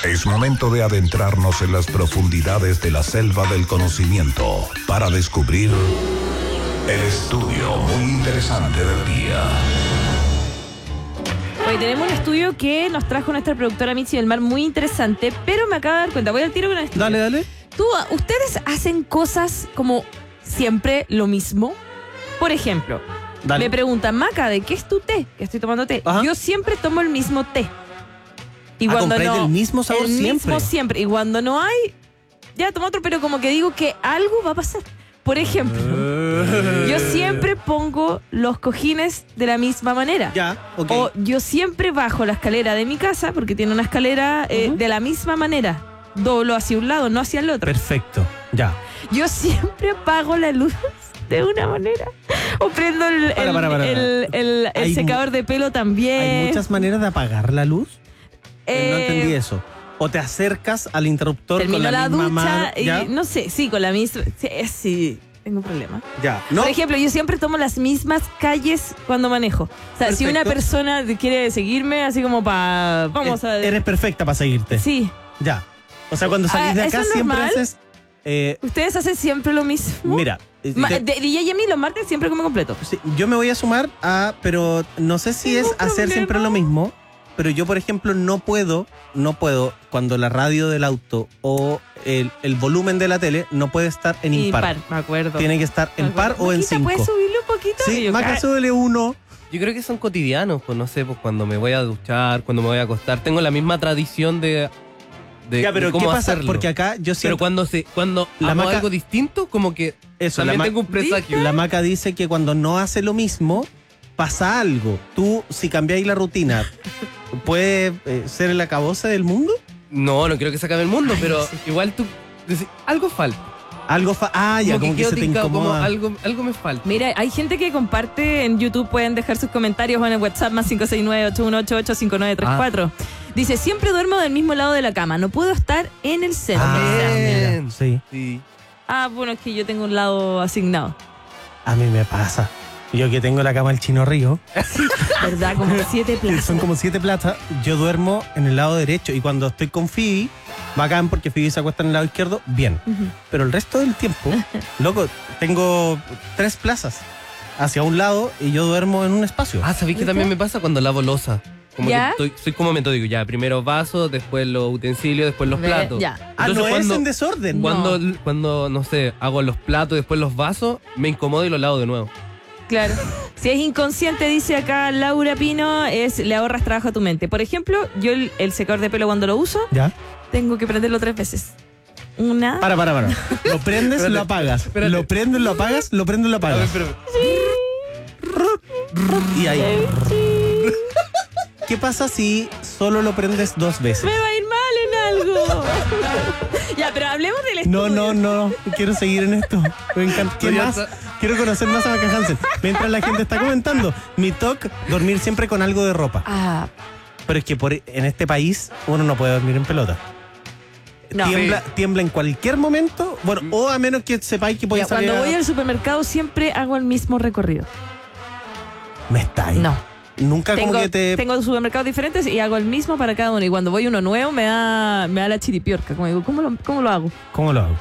Es momento de adentrarnos en las profundidades de la selva del conocimiento para descubrir el estudio muy interesante del día. Hoy tenemos un estudio que nos trajo nuestra productora Mitzi del Mar, muy interesante, pero me acabo de dar cuenta, voy al tiro con el estudio. Dale. ¿Ustedes hacen cosas como siempre lo mismo? Por ejemplo, Dale. me preguntan, Maca, ¿de qué es tu té? Que estoy tomando té. Ajá. Yo siempre tomo el mismo té. Y ¿compráis del mismo sabor siempre? El mismo siempre. Y cuando no hay, ya tomo otro, pero como que digo que algo va a pasar. Por ejemplo, yo siempre pongo los cojines de la misma manera. Ya, ok. O yo siempre bajo la escalera de mi casa, porque tiene una escalera de la misma manera. Doblo hacia un lado, no hacia el otro. Perfecto, ya. Yo siempre apago la luz de una manera. O prendo el secador de pelo también. ¿Hay muchas maneras de apagar la luz? No entendí eso. O te acercas al interruptor termino con la misma ducha mano. y ¿Ya? no sé, sí, con la misma. Sí, tengo un problema. Ya. ¿No? Por ejemplo, yo siempre tomo las mismas calles cuando manejo. O sea, si una Perfecto. persona quiere seguirme, así como para. Vamos a. Eres perfecta para seguirte. Sí. Ya. O sea, cuando salís de ¿eso acá es siempre normal? haces. ¿Ustedes hacen siempre lo mismo? Mira. DJ Yemi los martes siempre come completo. Sí, yo me voy a sumar a. Pero no sé si Tengo es un hacer problema. siempre lo mismo. Pero yo, por ejemplo, no puedo, cuando la radio del auto o el volumen de la tele no puede estar en impar. Me acuerdo. Tiene que estar en par o en 5. ¿Puedes subirle un poquito? Sí, Yo, Maca, súbele 1. Yo creo que son cotidianos, pues no sé, pues cuando me voy a duchar, cuando me voy a acostar, tengo la misma tradición de Ya, pero de cómo ¿qué pasa? hacerlo. Porque acá yo siento. Pero cuando La hago Maca- algo distinto, como que Eso, también la tengo un presagio. La Maca dice que cuando no hace lo mismo, pasa algo. Tú, si cambiáis la rutina, ¿puede ser el acabose del mundo? No creo que se acabe el mundo, pero igual tú decís, algo falta. Algo ya, como que quedo se te tincado, como incomoda. algo me falta. Mira, hay gente que comparte en YouTube, pueden dejar sus comentarios o en el WhatsApp más 569-8188-5934. Dice, siempre duermo del mismo lado de la cama, no puedo estar en el centro. Bien. Sí, Sí. Bueno, es que yo tengo un lado asignado. a mí me pasa. Yo que tengo la cama del Chino Río, ¿Verdad? Como 7 que plazas. son como 7 plazas, yo duermo en el lado derecho. Y cuando estoy con Phoebe, bacán porque Phoebe se acuesta en el lado izquierdo, bien. Pero el resto del tiempo, loco, tengo 3 plazas hacia un lado y yo duermo en un espacio. ¿Sabéis que también me pasa cuando lavo loza? Como ¿Ya? que soy como metódico, ya, primero vasos, después los utensilios, después los platos. Ya. No es cuando, en desorden. cuando, no sé, hago los platos, después los vasos, me incomodo y los lavo de nuevo. Claro. Si es inconsciente, dice acá Laura Pino, le ahorras trabajo a tu mente. Por ejemplo, yo el secador de pelo cuando lo uso, ¿Ya? tengo que prenderlo 3 veces. Una. Para. Lo prendes, Espérate, lo apagas. espérate. Lo prendes, lo apagas, lo prendes, lo apagas. Y ahí. ¿Qué pasa si solo lo prendes 2 veces? Me va a ir mal en algo. Ya, pero hablemos del estudio. No. Quiero seguir en esto. Me encanta. ¿Qué No, ya más? está. Quiero conocer más a Maca Hansen. Mientras la gente está comentando, mi toque, dormir siempre con algo de ropa. Pero es que en este país uno no puede dormir en pelota. No. Tiembla en cualquier momento. Bueno, o a menos que sepáis que Ya, podéis salir. cuando voy al supermercado siempre hago el mismo recorrido. Me estáis. No. Nunca como que te. Tengo supermercados diferentes y hago el mismo para cada uno. Y cuando voy uno nuevo me da la chiripiorca. Como digo, ¿cómo lo hago? ¿Cómo lo hago?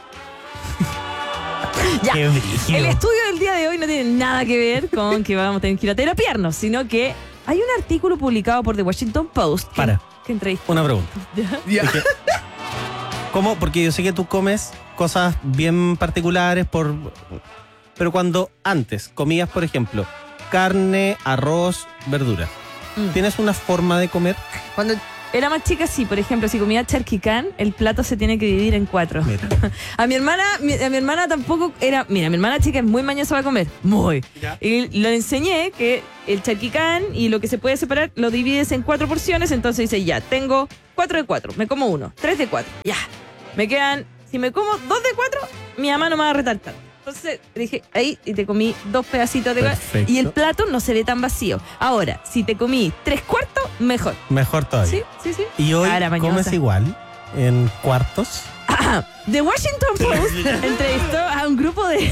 Ya. Qué brígido. El estudio del día de hoy no tiene nada que ver con que vamos a tener que ir a terapiarnos, sino que hay un artículo publicado por The Washington Post que entrevista. Una pregunta. Ya. ¿Cómo? Porque yo sé que tú comes cosas bien particulares pero cuando antes comías, por ejemplo, carne, arroz, verdura, ¿tienes una forma de comer? Cuando era más chica, sí. Por ejemplo, si comía charquicán, el plato se tiene que dividir en 4. Mira. A mi hermana tampoco era. Mira, mi hermana chica es muy mañosa para comer. Muy. Ya. Y le enseñé que el charquicán y lo que se puede separar lo divides en 4 porciones. Entonces dice, ya, tengo 4 de 4. Me como 1. 3 de 4. Ya. Me quedan. Si me como 2 de 4, mi mamá no me va a retar tanto. Entonces dije, ahí, y te comí 2 pedacitos de Perfecto. y el plato no se ve tan vacío. Ahora, si te comí 3/4, mejor. Mejor todavía. Sí. Y hoy Cara mañosa. comes igual, en cuartos. The Washington Post entrevistó a un grupo de.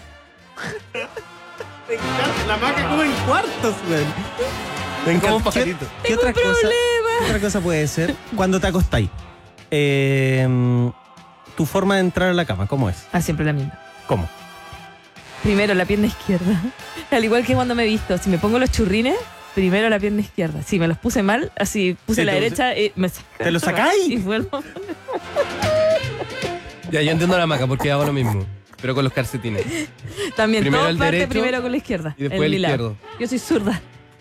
La Maca come en cuartos, güey. Me Como un encanta. pajarito. ¿Qué otra Tengo un cosa? problema. ¿Qué otra cosa puede ser? Cuando te acostáis. Tu forma de entrar a la cama, ¿cómo es? Ah, siempre la misma. ¿Cómo? Primero la pierna izquierda. Al igual que cuando me he visto, si me pongo los churrines, primero la pierna izquierda. Si me los puse mal, así puse Sí, la te derecha y me saco. ¿Te lo sacáis? Y vuelvo. Ya, yo entiendo la maca porque hago lo mismo, pero con los calcetines. También Primero todo el parte derecho primero con la izquierda. y después en el mi lado. izquierdo. Yo soy zurda.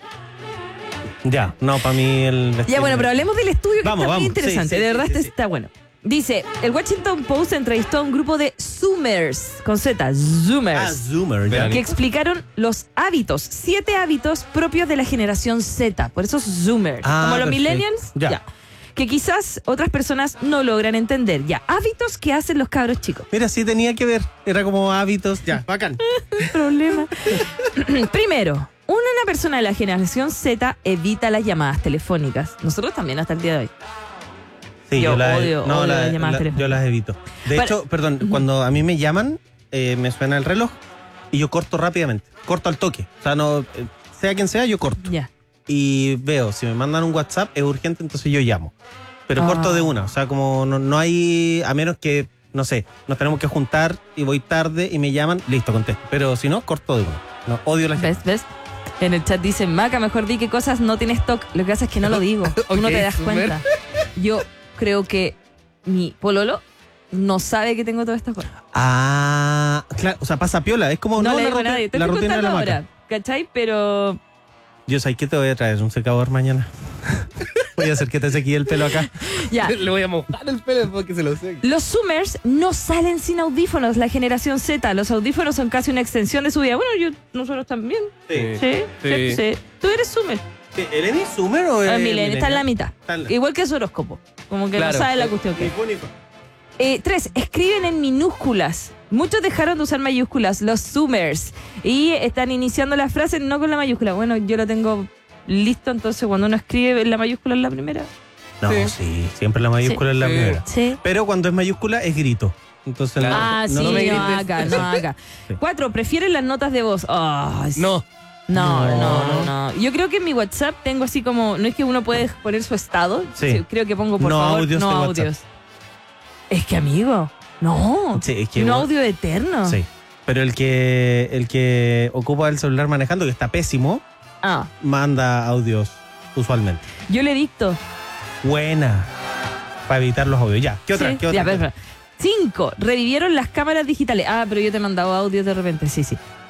Ya, no, para mí el Ya, bueno, pero hablemos del estudio que Vamos, está muy vamos. interesante. Sí, sí, de verdad, sí, este sí. está bueno. Dice, el Washington Post entrevistó a un grupo de Zoomers, con Z, Zoomers, Zoomer, ya. que explicaron los hábitos, 7 hábitos propios de la generación Z, por eso Zoomers, Ah, como los perfecto. millennials, Ya. que quizás otras personas no logran entender. Ya, hábitos que hacen los cabros chicos. Mira, sí tenía que ver. Era como hábitos. Ya, bacán. Problema. Primero, una persona de la generación Z evita las llamadas telefónicas. Nosotros también hasta el día de hoy. Sí, Yo las odio las llamadas telefónicas. yo las evito. De Para- hecho, perdón, cuando a mí me llaman, me suena el reloj y yo corto rápidamente. Corto al toque. O sea, no, sea quien sea, yo corto. Ya. Y veo, si me mandan un WhatsApp, es urgente, entonces yo llamo. Pero Ah. corto de una. O sea, como no hay, a menos que, no sé, nos tenemos que juntar y voy tarde y me llaman, listo, contesto. Pero si no, corto de una. No, odio la gente. ¿Ves? En el chat dicen, Maca, mejor di qué cosas no tienes stock. Lo que pasa es que no lo digo. Tú no Ok, te das súper. cuenta. Yo creo que mi pololo no sabe que tengo todas estas cosas. Ah, claro, o sea, pasa piola. Es como No no, le la digo a rutina, nadie. Te la estoy rutina de la contando maca. ahora. ¿Cachai? Pero Yo sé que te voy a traer un secador mañana. Voy a hacer que te sequille el pelo acá. ya. Le voy a mojar el pelo después que se lo seque. Los Zoomers no salen sin audífonos, la generación Z. Los audífonos son casi una extensión de su vida. Bueno, nosotros también. Sí. Sí. Tú eres Zoomer. ¿El Emi Sumer o el Milenio, está en la mitad. Está en la- Igual que su horóscopo. Como que Claro. no sabe la cuestión que es. Icónico. 3. Escriben en minúsculas. Muchos dejaron de usar mayúsculas, los Zoomers. Y están iniciando la frase no con la mayúscula. Bueno, yo lo tengo listo, entonces cuando uno escribe la mayúscula es la primera. No, Sí. sí, siempre la mayúscula es la Sí. primera. Sí. Pero cuando es mayúscula es grito. Entonces Claro. Ah, sí, no no, me grites. acá, no acá. Sí. 4. Prefieren las notas de voz. Ay, sí. No. No. Yo creo que en mi WhatsApp tengo así como, no es que uno puede poner su estado, Sí. creo que pongo por No favor, audios no de audios. WhatsApp. Es que amigo, no. Sí, es que un uno- audio eterno. Sí. Pero el que ocupa el celular manejando, que está pésimo, Ah, manda audios usualmente. yo le dicto. Buena. Para evitar los audios. Ya. ¿Qué otra? Sí, ¿Qué otra? ya, perfecto. 5. Revivieron las cámaras digitales. Ah, pero yo te he mandado audios de repente, sí.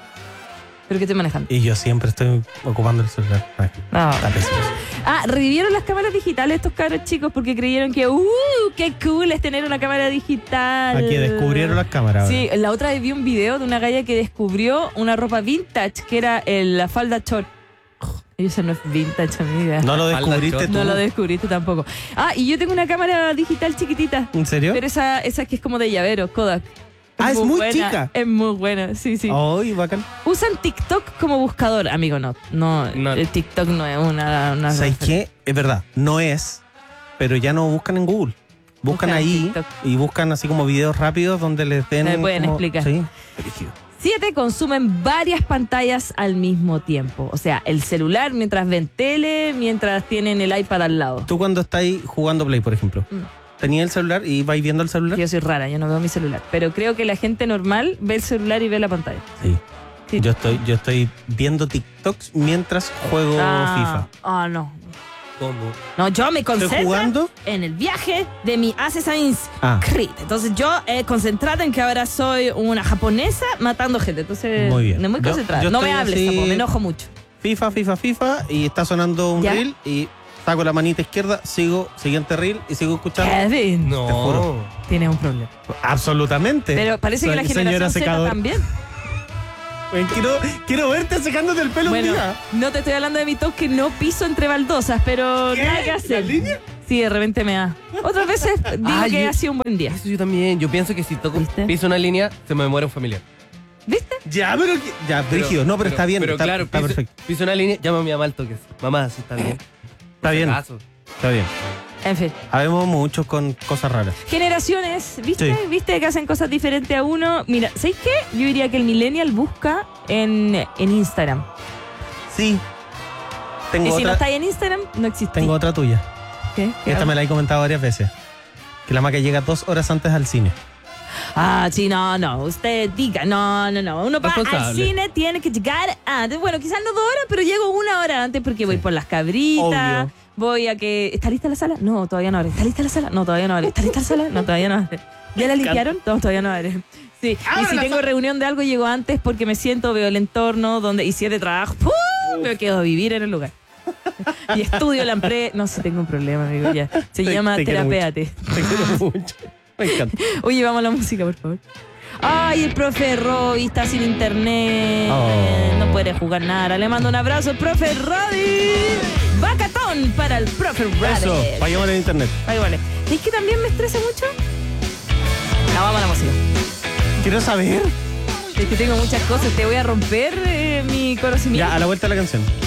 Pero que estoy manejando. Y yo siempre estoy ocupando el celular. Ay, No. está pésimo. Ah, revivieron las cámaras digitales estos cabros chicos porque creyeron que, qué cool es tener una cámara digital. Aquí descubrieron las cámaras. Sí, la otra vez vi un video de una galla que descubrió una ropa vintage que era la falda short. Eso no es vintage, amiga. No lo Falda descubriste short. tú. No lo descubriste tampoco. Ah, y yo tengo una cámara digital chiquitita. ¿En serio? Pero esa que es como de llavero, Kodak. Ah, es muy buena, chica. Es muy buena, sí. Ay, bacán. Usan TikTok como buscador, amigo, no. No. El TikTok no es una ¿Sabes qué? Es verdad, no es, pero ya no buscan en Google. Buscan Buscan en ahí TikTok. y buscan así como videos rápidos donde les den. Me pueden como- explicar. Sí. 7. Consumen varias pantallas al mismo tiempo. O sea, el celular mientras ven tele, mientras tienen el iPad al lado. Tú cuando estás jugando Play, por ejemplo, tenías el celular y vais viendo el celular. Yo soy rara, yo no veo mi celular. Pero creo que la gente normal ve el celular y ve la pantalla. Sí. Sí. Yo estoy viendo TikToks mientras juego FIFA. Ah, no. ¿Cómo? No, yo me ¿Estoy concentro jugando? en el viaje de mi Assassin's Ah. Creed. Entonces yo concentrada en que ahora soy una japonesa matando gente. Entonces, Muy bien. muy Yo- concentrada. yo No me estoy hables, así- sapo, me enojo mucho. FIFA y está sonando un Ya. reel y saco la manita izquierda, sigo, siguiente reel y sigo escuchando. Kevin, No. Te juro. tienes un problema. Absolutamente. Pero parece que la Señora generación Z secador. también. Ven, quiero verte secándote el pelo Bueno, un día. no te estoy hablando de mi top que no piso entre baldosas, pero ¿Qué? nada que hacer. ¿La línea? Sí, de repente me da. Otras veces digo Ah, que yo- ha sido un buen día. Eso yo también. Yo pienso que si toco, ¿Viste? piso una línea, se me muere un familiar. ¿Viste? Ya, pero ya, brígido. No, pero está bien. Pero está, claro, está piso, perfecto. piso una línea, llama a mi mamá al toque. Mamá, sí está bien. Está bien. Acaso. Está bien. En fin. Habemos muchos con cosas raras. Generaciones, ¿viste? Sí. ¿Viste que hacen cosas diferentes a uno? Mira, ¿sabes qué? Yo diría que el millennial busca en Instagram. Sí. Y Tengo si no otra, está ahí en Instagram, no existe. tengo otra tuya. ¿Qué? ¿Qué Esta hago? me la he comentado varias veces. Que la Maca llega 2 horas antes al cine. Ah, sí, no, usted diga, no. Uno para al Responsable. cine tiene que llegar antes. Bueno, quizás no 2 horas, pero llego 1 hora antes porque voy por las cabritas. Obvio. Voy a que... ¿Está lista la sala? No, todavía no abre. ¿Está lista la sala? No, todavía no abre. ¿Está lista la sala? No, todavía no abre. ¿Ya la limpiaron? No, todavía no abre. Sí, y si tengo reunión de algo, llego antes porque me siento, veo el entorno, donde, y si es de trabajo, me quedo a vivir en el lugar. Y estudio la empresa. No sé, tengo un problema, amigo, ya. Se llama te quiero mucho. Terapéate. Te quiero mucho. Me encanta. Oye, vamos a la música, por favor. Ay, el profe Robbie está sin internet. Oh. No puede jugar nada. Le mando un abrazo, profe Robbie. Bacatón para el profe Robbie. Eso, vayamos en internet. Ay, vale. ¿Es que también me estresa mucho? No, vamos a la música. Quiero saber. Es que tengo muchas cosas. Te voy a romper mi conocimiento. Ya, a la vuelta de la canción.